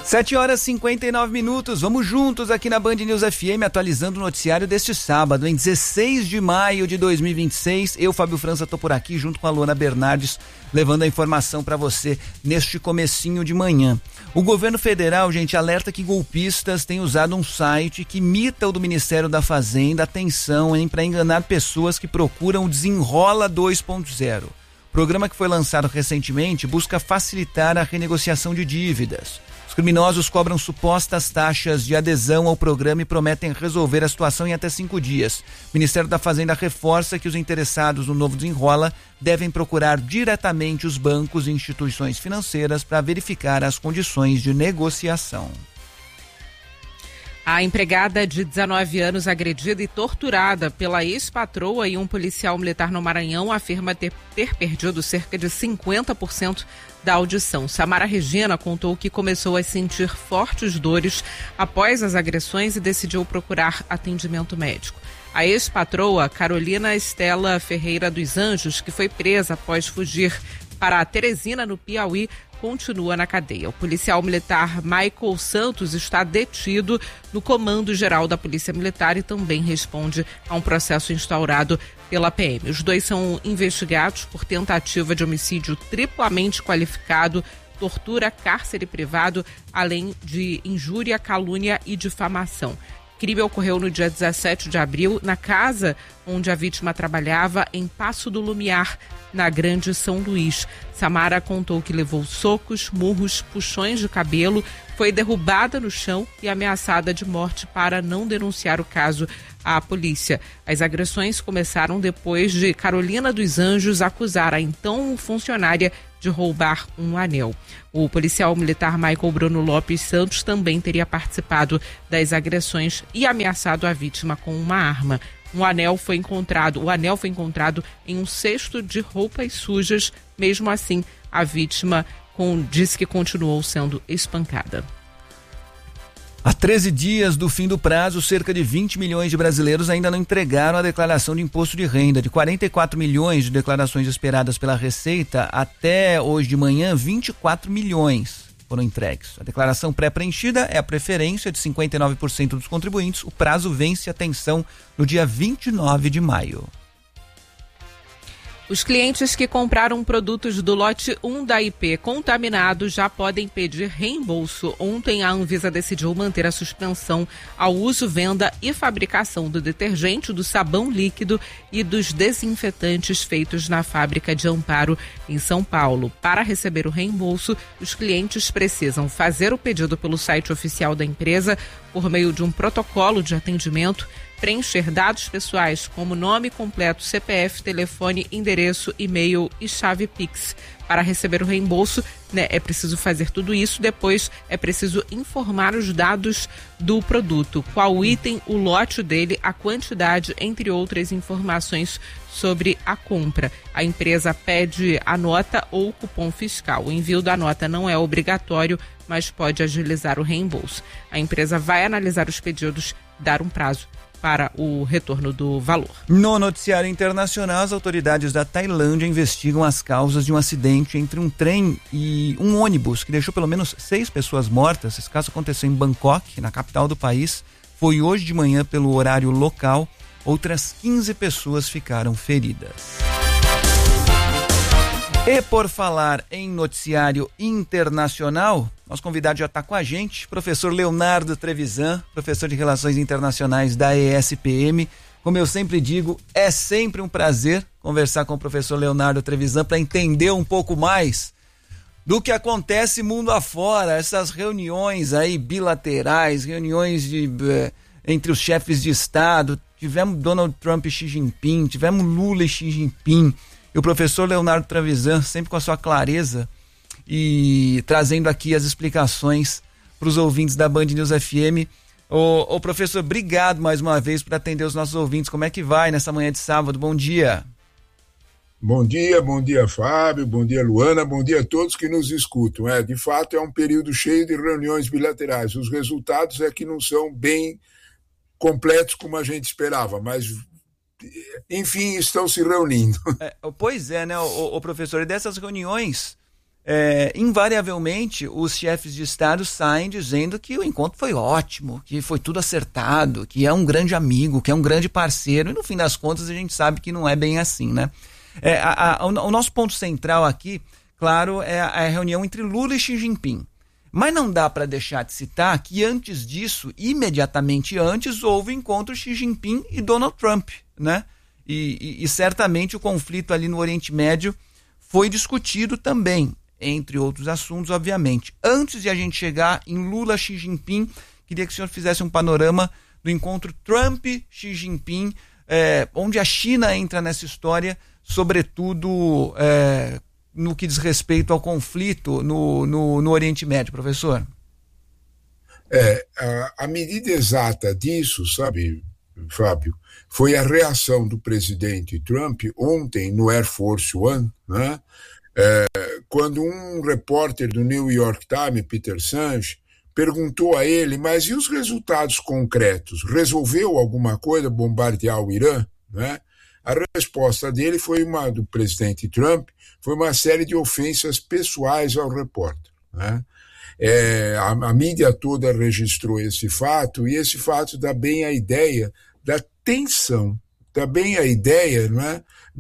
7h59. Vamos juntos aqui na Band News FM, atualizando o noticiário deste sábado, em 16 de maio de 2026. Eu, Fábio França, tô por aqui junto com a Luana Bernardes, levando a informação para você neste comecinho de manhã. O governo federal, gente, alerta que golpistas têm usado um site que imita o do Ministério da Fazenda, atenção, hein, para enganar pessoas que procuram o Desenrola 2.0. O programa que foi lançado recentemente busca facilitar a renegociação de dívidas. Os criminosos cobram supostas taxas de adesão ao programa e prometem resolver a situação em até 5 dias. O Ministério da Fazenda reforça que os interessados no novo Desenrola devem procurar diretamente os bancos e instituições financeiras para verificar as condições de negociação. A empregada de 19 anos agredida e torturada pela ex-patroa e um policial militar no Maranhão afirma ter perdido cerca de 50% da audição. Samara Regina contou que começou a sentir fortes dores após as agressões e decidiu procurar atendimento médico. A ex-patroa, Carolina Estela Ferreira dos Anjos, que foi presa após fugir para a Teresina, no Piauí, continua na cadeia. O policial militar Michael Santos está detido no Comando Geral da Polícia Militar e também responde a um processo instaurado pela PM. Os dois são investigados por tentativa de homicídio triplamente qualificado, tortura, cárcere privado, além de injúria, calúnia e difamação. O crime ocorreu no dia 17 de abril, na casa onde a vítima trabalhava, em Passo do Lumiar, na Grande São Luís. Samara contou que levou socos, murros, puxões de cabelo, foi derrubada no chão e ameaçada de morte para não denunciar o caso à polícia. As agressões começaram depois de Carolina dos Anjos acusar a então funcionária de roubar um anel. O policial militar Michael Bruno Lopes Santos também teria participado das agressões e ameaçado a vítima com uma arma. O anel foi encontrado em um cesto de roupas sujas. Mesmo assim, a vítima disse que continuou sendo espancada. Há 13 dias do fim do prazo, cerca de 20 milhões de brasileiros ainda não entregaram a declaração de imposto de renda. De 44 milhões de declarações esperadas pela Receita, até hoje de manhã, 24 milhões foram entregues. A declaração pré-preenchida é a preferência de 59% dos contribuintes. O prazo vence, atenção, no dia 29 de maio. Os clientes que compraram produtos do lote 1 da IP contaminados já podem pedir reembolso. Ontem, a Anvisa decidiu manter a suspensão ao uso, venda e fabricação do detergente, do sabão líquido e dos desinfetantes feitos na fábrica de Amparo, em São Paulo. Para receber o reembolso, os clientes precisam fazer o pedido pelo site oficial da empresa por meio de um protocolo de atendimento, preencher dados pessoais como nome completo, CPF, telefone, endereço, e-mail e chave Pix. Para receber o reembolso, é preciso fazer tudo isso. Depois é preciso informar os dados do produto, qual item, o lote dele, a quantidade, entre outras informações sobre a compra. A empresa pede a nota ou cupom fiscal. O envio da nota não é obrigatório, mas pode agilizar o reembolso. A empresa vai analisar os pedidos, dar um prazo para o retorno do valor. No noticiário internacional, as autoridades da Tailândia investigam as causas de um acidente entre um trem e um ônibus que deixou pelo menos 6 pessoas mortas. Esse caso aconteceu em Bangkok, na capital do país. Foi hoje de manhã pelo horário local. Outras 15 pessoas ficaram feridas. E por falar em noticiário internacional, nosso convidado já está com a gente, professor Leonardo Trevisan, professor de Relações Internacionais da ESPM. Como eu sempre digo, é sempre um prazer conversar com o professor Leonardo Trevisan para entender um pouco mais do que acontece mundo afora, essas reuniões aí bilaterais, reuniões entre os chefes de Estado. Tivemos Donald Trump e Xi Jinping, tivemos Lula e Xi Jinping. E o professor Leonardo Trevisan, sempre com a sua clareza e trazendo aqui as explicações para os ouvintes da Band News FM. Ô professor, obrigado mais uma vez por atender os nossos ouvintes. Como é que vai nessa manhã de sábado? Bom dia. Bom dia Fábio, bom dia Luana, bom dia a todos que nos escutam. De fato é um período cheio de reuniões bilaterais. Os resultados é que não são bem completos como a gente esperava, mas enfim, estão se reunindo. Pois é, né, o professor, e dessas reuniões invariavelmente os chefes de Estado saem dizendo que o encontro foi ótimo, que foi tudo acertado, que é um grande amigo, que é um grande parceiro, e no fim das contas a gente sabe que não é bem assim, né? O nosso ponto central aqui, claro, é a reunião entre Lula e Xi Jinping. Mas não dá para deixar de citar que antes disso, imediatamente antes, houve o encontro Xi Jinping e Donald Trump, né? E certamente o conflito ali no Oriente Médio foi discutido também, entre outros assuntos, obviamente. Antes de a gente chegar em Lula, Xi Jinping, queria que o senhor fizesse um panorama do encontro Trump-Xi Jinping, onde a China entra nessa história, sobretudo no que diz respeito ao conflito no Oriente Médio, professor. A medida exata disso, sabe, Fábio, foi a reação do presidente Trump ontem no Air Force One, né? Quando um repórter do New York Times, Peter Senge, perguntou a ele, mas e os resultados concretos? Resolveu alguma coisa bombardear o Irã? Né? A resposta dele do presidente Trump, foi uma série de ofensas pessoais ao repórter. Né? A mídia toda registrou esse fato, e esse fato dá bem a ideia da tensão, dá bem a ideia, né,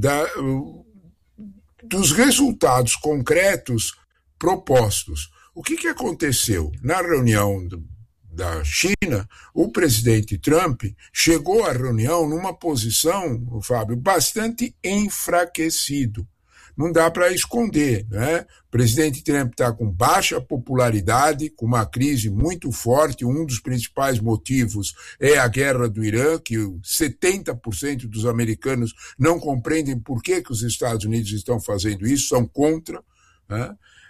dos resultados concretos propostos. O que aconteceu? Na reunião da China, o presidente Trump chegou à reunião numa posição, Fábio, bastante enfraquecido. Não dá para esconder, né? O presidente Trump está com baixa popularidade, com uma crise muito forte. Um dos principais motivos é a guerra do Irã, que 70% dos americanos não compreendem por que os Estados Unidos estão fazendo isso, são contra, né?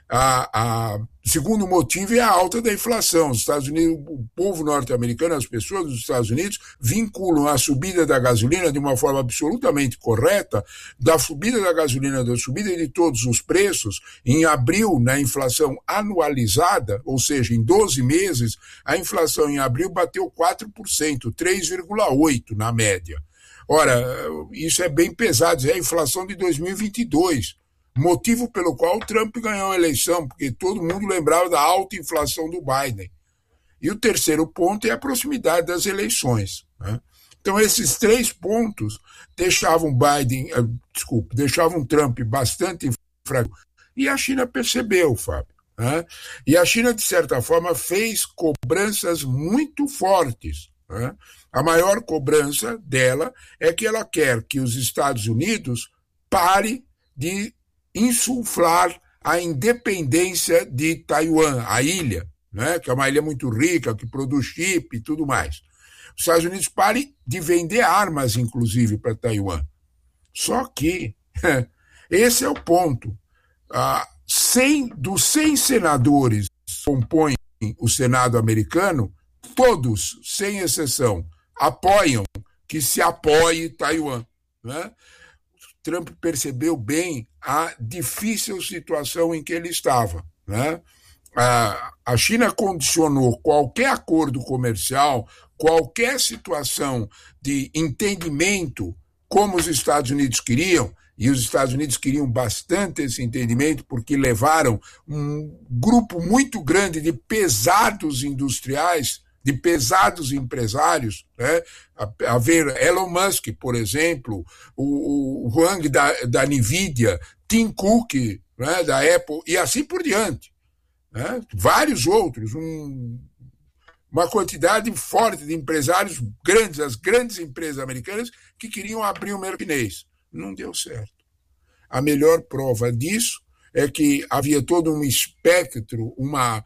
Segundo motivo é a alta da inflação. Os Estados Unidos, o povo norte-americano, as pessoas dos Estados Unidos vinculam a subida da gasolina de uma forma absolutamente correta, da subida da gasolina, da subida de todos os preços. Em abril, na inflação anualizada, ou seja, em 12 meses, a inflação em abril bateu 4%, 3,8% na média. Ora, isso é bem pesado, é a inflação de 2022. Motivo pelo qual o Trump ganhou a eleição, porque todo mundo lembrava da alta inflação do Biden. E o terceiro ponto é a proximidade das eleições. Né? Então, esses três pontos deixavam Trump bastante fraco. E a China percebeu, Fábio. Né? E a China, de certa forma, fez cobranças muito fortes. Né? A maior cobrança dela é que ela quer que os Estados Unidos pare de insuflar a independência de Taiwan, a ilha, né, que é uma ilha muito rica, que produz chip e tudo mais. Os Estados Unidos parem de vender armas, inclusive, para Taiwan. Só que esse é o ponto. Dos 100 senadores que compõem o Senado americano, todos, sem exceção, apoiam que se apoie Taiwan, né? Trump percebeu bem a difícil situação em que ele estava. Né? A China condicionou qualquer acordo comercial, qualquer situação de entendimento como os Estados Unidos queriam, e os Estados Unidos queriam bastante esse entendimento porque levaram um grupo muito grande de pesados industriais, de pesados empresários, né? A ver Elon Musk, por exemplo, o Huang da Nvidia, Tim Cook, né, da Apple, e assim por diante. Né? Vários outros, uma quantidade forte de empresários grandes, as grandes empresas americanas, que queriam abrir o mercado chinês. Não deu certo. A melhor prova disso é que havia todo um espectro, uma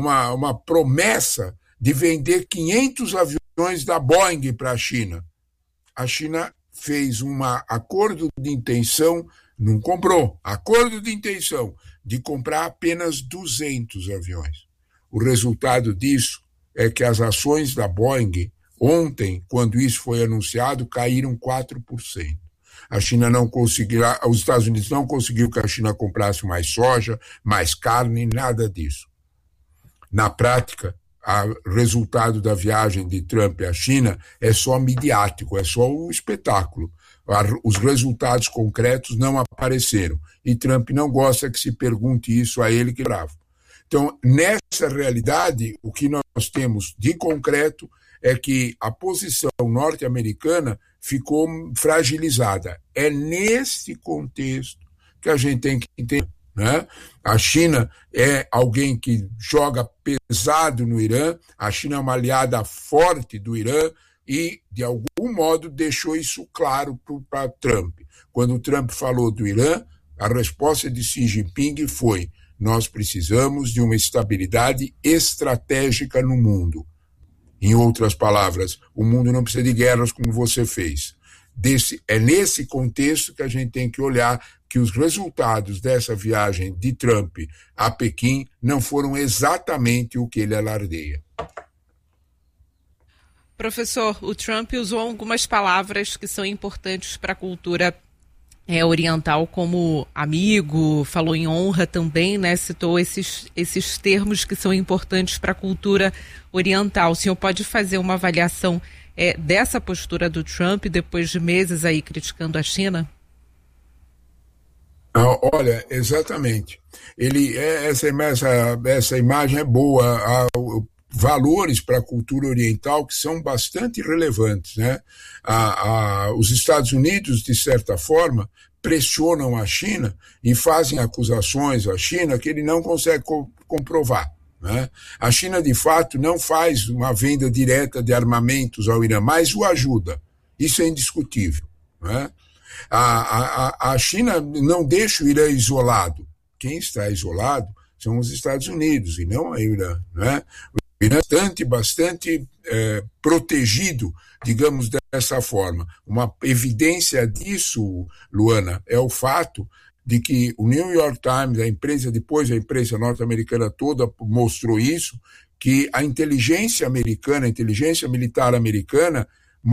promessa de vender 500 aviões da Boeing para a China. A China fez um acordo de intenção, não comprou, acordo de intenção de comprar apenas 200 aviões. O resultado disso é que as ações da Boeing, ontem, quando isso foi anunciado, caíram 4%. A China não conseguiu, os Estados Unidos não conseguiu que a China comprasse mais soja, mais carne, nada disso. Na prática, o resultado da viagem de Trump à China é só midiático, é só o espetáculo. Os resultados concretos não apareceram. E Trump não gosta que se pergunte isso a ele, que é bravo. Então, nessa realidade, o que nós temos de concreto é que a posição norte-americana ficou fragilizada. É nesse contexto que a gente tem que entender, né? A China é alguém que joga pesado no Irã, a China é uma aliada forte do Irã e, de algum modo, deixou isso claro para Trump. Quando o Trump falou do Irã, a resposta de Xi Jinping foi: nós precisamos de uma estabilidade estratégica no mundo. Em outras palavras, o mundo não precisa de guerras como você fez. É nesse contexto que a gente tem que olhar que os resultados dessa viagem de Trump a Pequim não foram exatamente o que ele alardeia. Professor, o Trump usou algumas palavras que são importantes para a cultura oriental, como amigo, falou em honra também, né? Citou esses termos que são importantes para a cultura oriental. O senhor pode fazer uma avaliação dessa postura do Trump depois de meses aí criticando a China? Olha, exatamente. Essa imagem é boa. Há valores para a cultura oriental que são bastante relevantes, né? Os Estados Unidos, de certa forma, pressionam a China e fazem acusações à China que ele não consegue comprovar, né? A China, de fato, não faz uma venda direta de armamentos ao Irã, mas o ajuda. Isso é indiscutível, né? A China não deixa o Irã isolado. Quem está isolado são os Estados Unidos e não o Irã, né? O Irã é bastante protegido, digamos dessa forma. Uma evidência disso, Luana, é o fato de que o New York Times, depois a imprensa norte-americana toda mostrou isso, que a inteligência americana, a inteligência militar americana,